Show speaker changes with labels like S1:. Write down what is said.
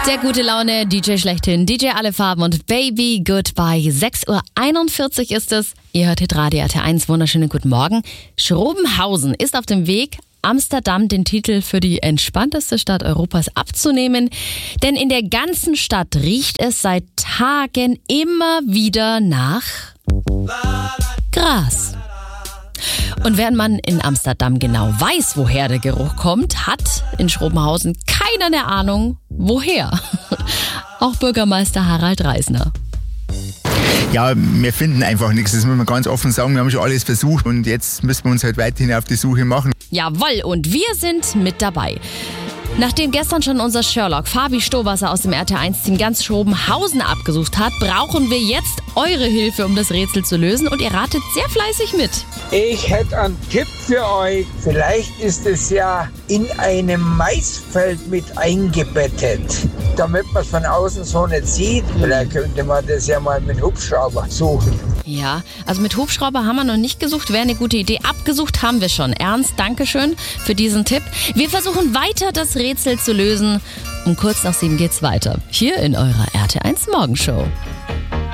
S1: Der gute Laune DJ schlechthin, DJ Alle Farben und Baby Goodbye. 6:41 Uhr ist es. Ihr hört Hitradio RT1. Wunderschönen guten Morgen. Schrobenhausen ist auf dem Weg, Amsterdam den Titel für die entspannteste Stadt Europas abzunehmen. Denn in der ganzen Stadt riecht es seit Tagen immer wieder nach Gras. Und während man in Amsterdam genau weiß, woher der Geruch kommt, hat in Schrobenhausen keiner eine Ahnung, woher. Auch Bürgermeister Harald Reisner.
S2: Ja, wir finden einfach nichts, das muss man ganz offen sagen. Wir haben schon alles versucht und jetzt müssen wir uns halt weiterhin auf die Suche machen.
S1: Jawohl, und wir sind mit dabei. Nachdem gestern schon unser Sherlock Fabi Stowasser aus dem RT1-Team ganz Schrobenhausen abgesucht hat, brauchen wir jetzt eure Hilfe, um das Rätsel zu lösen. Und ihr ratet sehr fleißig mit.
S3: Ich hätte einen Tipp für euch. Vielleicht ist es ja in einem Maisfeld mit eingebettet, damit man es von außen so nicht sieht. Vielleicht könnte man das ja mal mit Hubschrauber suchen.
S1: Ja, also mit Hubschrauber haben wir noch nicht gesucht, wäre eine gute Idee. Abgesucht haben wir schon. Ernst, Dankeschön für diesen Tipp. Wir versuchen weiter das Rätsel zu lösen. Um kurz nach 7 geht's weiter. Hier in eurer RT1 Morgenshow.